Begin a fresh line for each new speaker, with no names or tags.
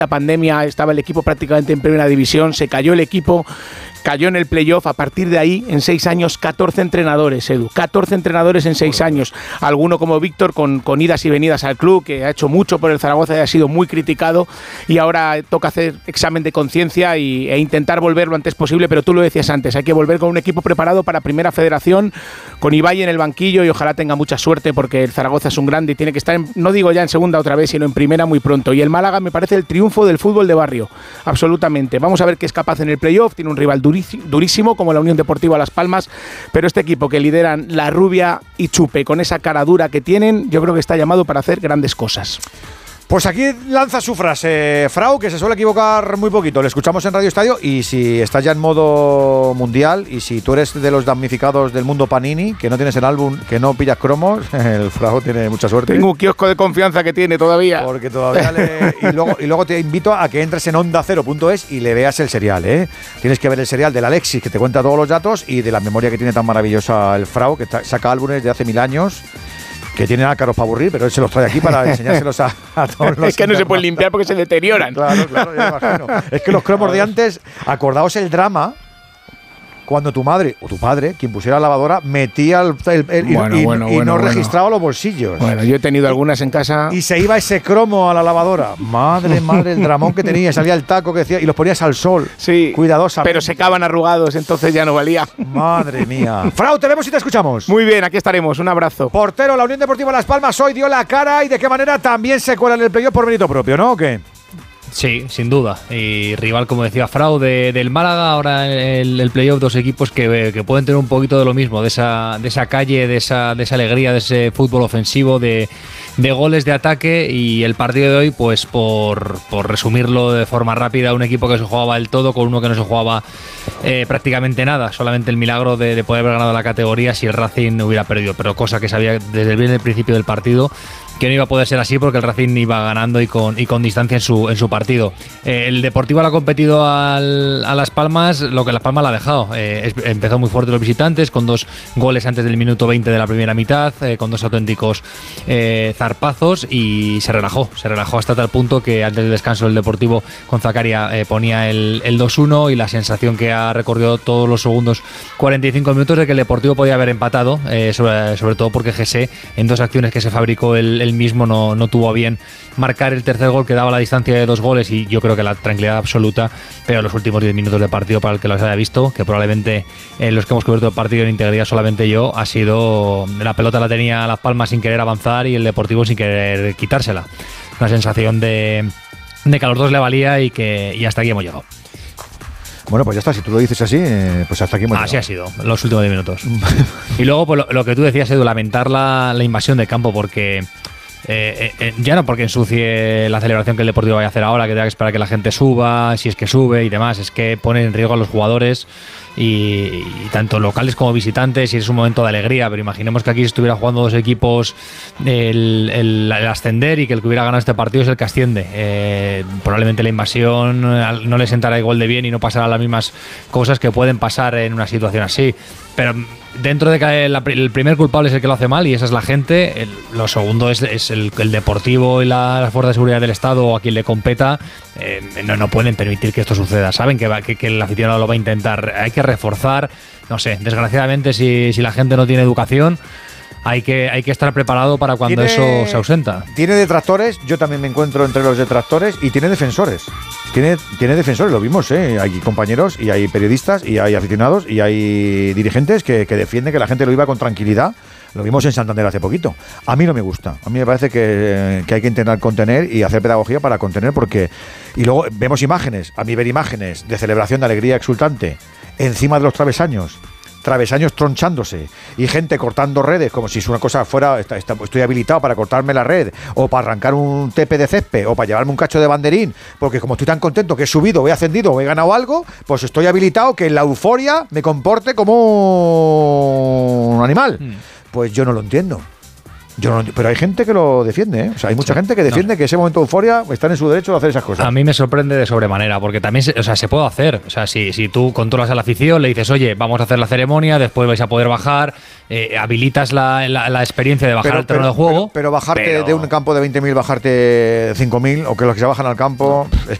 la pandemia estaba el equipo prácticamente en primera división, se cayó el equipo, cayó en el playoff. A partir de ahí, en 6 años, 14 entrenadores, Edu. 14 entrenadores en 6 años. Alguno como Víctor, con idas y venidas al club, que ha hecho mucho por el Zaragoza y ha sido muy criticado. Y ahora toca hacer examen de conciencia e intentar volver lo antes posible. Pero tú lo decías antes, hay que volver con un equipo preparado para Primera Federación, con Ibai en el banquillo, y ojalá tenga mucha suerte, porque el Zaragoza es un grande y tiene que estar, no digo ya en segunda otra vez, sino en primera muy pronto. Y el Málaga me parece el triunfo del fútbol de barrio. Absolutamente. Vamos a ver qué es capaz en el playoff. Tiene un rival durísimo como la Unión Deportiva Las Palmas, pero este equipo que lideran La Rubia y Chupe, con esa cara dura que tienen, yo creo que está llamado para hacer grandes cosas.
Pues aquí lanza su frase Frau, que se suele equivocar muy poquito. Le escuchamos en Radio Estadio, y si estás ya en modo mundial y si tú eres de los damnificados del mundo Panini, que no tienes el álbum, que no pillas cromos, el Frau tiene mucha suerte.
Tengo un kiosco de confianza que tiene todavía.
Porque todavía y luego te invito a que entres en ondacero.es y le veas el serial, ¿eh? Tienes que ver el serial del Alexis, que te cuenta todos los datos, y de la memoria que tiene tan maravillosa el Frau, que saca álbumes de hace 1000 años, que tienen ácaros para aburrir, pero él se los trae aquí para enseñárselos a todos los.
Es que no se pueden limpiar porque se deterioran.
Claro, ya imagino. Es que los cromos de antes, acordaos el drama cuando tu madre o tu padre, quien pusiera la lavadora, metía no registraba los bolsillos.
Bueno, yo he tenido algunas en casa.
Y se iba ese cromo a la lavadora. Madre, el dramón que tenía. Salía el taco que decía, y los ponías al sol.
Sí,
cuidadosamente.
Pero secaban arrugados, entonces ya no valía.
Madre mía. Frau, te vemos y te escuchamos.
Muy bien, aquí estaremos. Un abrazo.
Portero, la Unión Deportiva Las Palmas hoy dio la cara, y de qué manera también se cuela en el playoff por mérito propio, ¿no? ¿O qué?
Sí, sin duda. Y rival, como decía Frau, del Málaga. Ahora el playoff, dos equipos que pueden tener un poquito de lo mismo, de esa calle, de esa alegría, de ese fútbol ofensivo, de goles de ataque. Y el partido de hoy, pues por resumirlo de forma rápida, un equipo que se jugaba el todo con uno que no se jugaba prácticamente nada. Solamente el milagro de poder haber ganado la categoría si el Racing hubiera perdido. Pero cosa que sabía desde bien el principio del partido, que no iba a poder ser así, porque el Racing iba ganando y con distancia en su partido. El Deportivo le ha competido a Las Palmas lo que Las Palmas le ha dejado. Empezó muy fuerte los visitantes, con 2 goles antes del minuto 20 de la primera mitad, con 2 auténticos zarpazos, y se relajó hasta tal punto que antes del descanso el Deportivo con Zakaria ponía el 2-1, y la sensación que ha recorrido todos los segundos 45 minutos de que el Deportivo podía haber empatado, sobre todo porque Jesse, en 2 acciones que se fabricó el mismo, no tuvo a bien marcar el tercer gol, que daba la distancia de 2 goles, y yo creo que la tranquilidad absoluta. Pero los últimos 10 minutos de partido, para el que los haya visto, que probablemente los que hemos cubierto el partido en integridad solamente yo, ha sido la pelota la tenía Las Palmas sin querer avanzar y el Deportivo sin querer quitársela. Una sensación de que a los dos le valía y hasta aquí hemos llegado.
Bueno, pues ya está, si tú lo dices así, pues hasta aquí hemos llegado.
Así ha sido, los últimos 10 minutos. Y luego, pues lo que tú decías, Edu, lamentar la invasión de campo, porque ya no porque ensucie la celebración que el Deportivo vaya a hacer ahora, que tenga que esperar a que la gente suba, si es que sube y demás, es que pone en riesgo a los jugadores, y tanto locales como visitantes, y es un momento de alegría. Pero imaginemos que aquí estuviera jugando 2 equipos el ascender, y que el que hubiera ganado este partido es el que asciende. Probablemente la invasión no le sentará igual de bien y no pasará las mismas cosas que pueden pasar en una situación así. Pero dentro de que el primer culpable es el que lo hace mal, y esa es la gente, lo segundo es el Deportivo y las fuerzas de seguridad del Estado, o a quien le competa, no pueden permitir que esto suceda. Saben que el aficionado lo va a intentar. Hay que reforzar, no sé, desgraciadamente si la gente no tiene educación, hay que estar preparado para cuando eso se ausenta.
Tiene detractores, yo también me encuentro entre los detractores, y tiene defensores. Tiene defensores, lo vimos, hay compañeros, y hay periodistas, y hay aficionados, y hay dirigentes que defienden que la gente lo iba con tranquilidad. Lo vimos en Santander hace poquito. A mí no me gusta. A mí me parece que hay que intentar contener y hacer pedagogía para contener, porque... Y luego vemos imágenes, a mí ver imágenes de celebración, de alegría exultante encima de los travesaños tronchándose, y gente cortando redes como si una cosa fuera, estoy habilitado para cortarme la red, o para arrancar un tepe de césped, o para llevarme un cacho de banderín, porque como estoy tan contento que he subido, he ascendido o he ganado algo, pues estoy habilitado que en la euforia me comporte como un animal. Pues yo no lo entiendo. Pero hay gente que lo defiende, ¿eh? O sea, hay mucha gente que defiende que ese momento de euforia están en su derecho de hacer esas cosas.
A mí me sorprende de sobremanera, porque también se puede hacer. O sea, si tú controlas a la afición, le dices, oye, vamos a hacer la ceremonia, después vais a poder bajar, habilitas la experiencia de bajar al terreno de juego.
Pero bajarte de un campo de 20.000, bajarte 5.000, o que los que se bajan al campo,